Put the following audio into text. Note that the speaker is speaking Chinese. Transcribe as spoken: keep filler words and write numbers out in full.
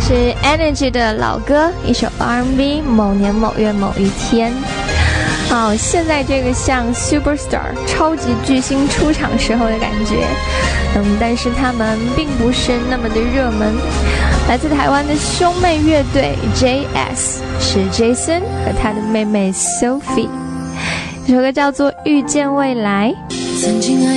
是 Energy 的老歌，一首 R and B， 某年某月某一天。好，现在这个像 Superstar 超级巨星出场时候的感觉，嗯，但是他们并不是那么的热门。来自台湾的兄妹乐队 J S 是 Jason 和他的妹妹 Sophie， 这首歌叫做《遇见未来》。曾经爱